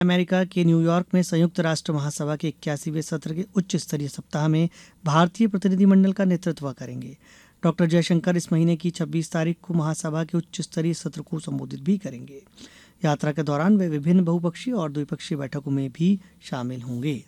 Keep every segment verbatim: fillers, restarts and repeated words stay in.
America के New York में संयुक्त राष्ट्र महासभा के इक्यासीवें सत्र के उच्च स्तरीय सप्ताह में भारतीय प्रतिनिधिमंडल का नेतृत्व करेंगे। डॉक्टर जयशंकर इस महीने की छब्बीस तारीख को महासभा के उच्च स्तरीय सत्र को संबोधित भी करेंगे। यात्रा के दौरान वे विभिन्न बहुपक्षीय और द्विपक्षीय बैठकों में भी शामिल होंगे।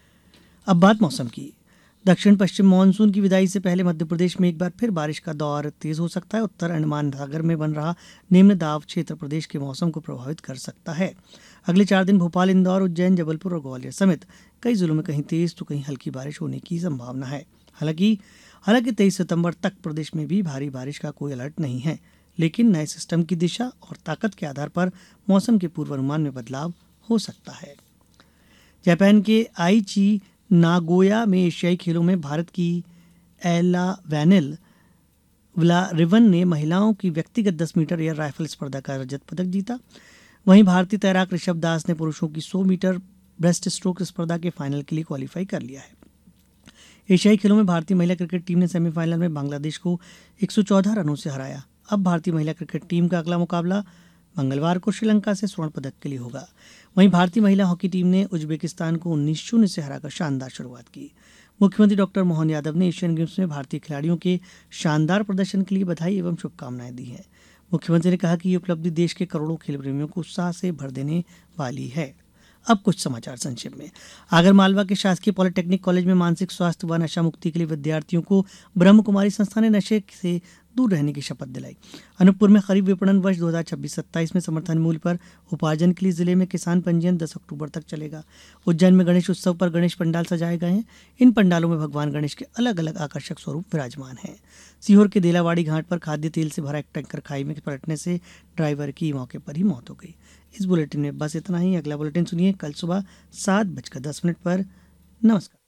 अब बात मौसम की। दक्षिण पश्चिम मानसून की विदाई से पहले मध्यप्रदेश में एक बार फिर बारिश का दौर तेज हो सकता है। उत्तर अंडमान सागर में बन रहा निम्न दाब क्षेत्र प्रदेश के मौसम को प्रभावित कर सकता है। अगले चार दिन भोपाल, इंदौर, उज्जैन, जबलपुर और ग्वालियर समेत कई जिलों में कहीं तेज तो कहीं हल्की बारिश होने की संभावना है। हालांकि हालांकि तेईस सितंबर तक प्रदेश में भी भारी बारिश का कोई अलर्ट नहीं है, लेकिन नए सिस्टम की दिशा और ताकत के आधार पर मौसम के पूर्वानुमान में बदलाव हो सकता है। जापान के आईची नागोया में एशियाई खेलों में भारत की एला वैनिल व्लारिवन ने महिलाओं की व्यक्तिगत दस मीटर एयर राइफल स्पर्धा का रजत पदक जीता। वहीं भारतीय तैराक ऋषभ दास ने पुरुषों की सौ मीटर ब्रेस्ट स्ट्रोक स्पर्धा के फाइनल के लिए क्वालीफाई कर लिया है। एशियाई खेलों में भारतीय महिला क्रिकेट टीम ने सेमीफाइनल में बांग्लादेश को एक सौ चौदह रनों से हराया। अब भारतीय महिला क्रिकेट टीम का अगला मुकाबला मंगलवार को श्रीलंका से स्वर्ण पदक के लिए होगा। वहीं भारतीय महिला हॉकी टीम ने उज्बेकिस्तान को उन्नीस शून्य से हराकर शानदार शुरुआत की। मुख्यमंत्री डॉक्टर मोहन यादव ने एशियन गेम्स में भारतीय खिलाड़ियों के शानदार प्रदर्शन के लिए बधाई एवं शुभकामनाएं दी हैं। मुख्यमंत्री ने कहा कि ये उपलब्धि देश के करोड़ों खेल प्रेमियों को उत्साह से भर देने वाली है। अब कुछ समाचार संक्षेप में। आगरमालवा के शासकीय पॉलिटेक्निक कॉलेज में मानसिक स्वास्थ्य व नशा मुक्ति के लिए विद्यार्थियों को ब्रह्म कुमारी संस्था ने नशे से दूर रहने की शपथ दिलाई। अनूपपुर में खरीफ विपणन वर्ष दो हज़ार छब्बीस सत्ताईस में समर्थन मूल्य पर उपार्जन के लिए जिले में किसान पंजीयन दस अक्टूबर तक चलेगा। उज्जैन में गणेश उत्सव पर गणेश पंडाल सजाए गए हैं। इन पंडालों में भगवान गणेश के अलग अलग आकर्षक स्वरूप विराजमान हैं। सीहोर के देलावाड़ी घाट पर खाद्य तेल से भरा एक टैंकर खाई में पलटने से ड्राइवर की मौके पर ही मौत हो गई। इस बुलेटिन में बस इतना ही। अगला बुलेटिन सुनिए कल सुबह सात बजकर दस मिनट पर। नमस्कार।